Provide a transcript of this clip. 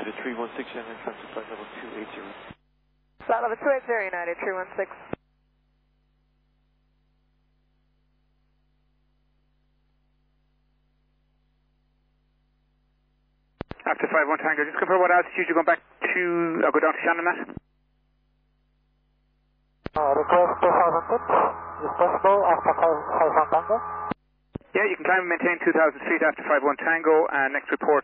United 316, and then come to flight level 280. Flight level 280, United 316. After 51 Tango, just confirm what altitude you're going back to, I'll go down to Shannon at? Request 2,000 feet, if possible, after 51 Tango. Yeah, you can climb and maintain 2,000 feet after 51 Tango, and next report